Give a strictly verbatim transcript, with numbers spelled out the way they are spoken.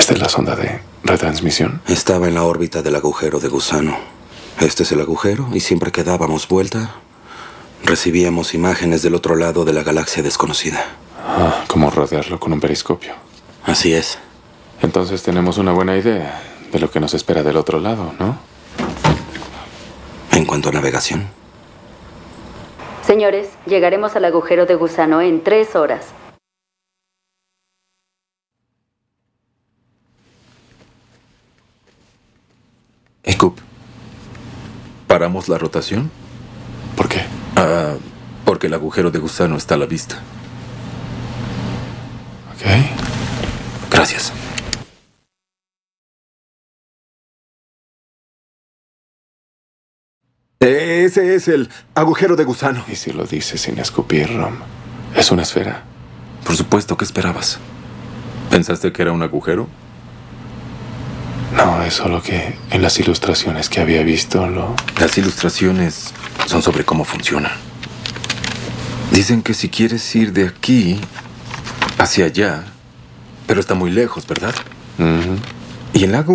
¿Esta es la sonda de retransmisión? Estaba en la órbita del agujero de gusano. Este es el agujero y siempre que dábamos vuelta, recibíamos imágenes del otro lado de la galaxia desconocida. Ah, como rodearlo con un periscopio. Así es. Entonces tenemos una buena idea de lo que nos espera del otro lado, ¿no? En cuanto a navegación. Señores, llegaremos al agujero de gusano en tres horas. Scoop, ¿paramos la rotación? ¿Por qué? Ah, porque el agujero de gusano está a la vista. Ok. Gracias. Ese es el agujero de gusano. Y si lo dices sin escupir, Rom, es una esfera. Por supuesto, ¿qué esperabas? ¿Pensaste que era un agujero? No, es solo que en las ilustraciones que había visto lo... Las ilustraciones son sobre cómo funciona. Dicen que si quieres ir de aquí hacia allá, pero está muy lejos, ¿verdad? Uh-huh. Y el lago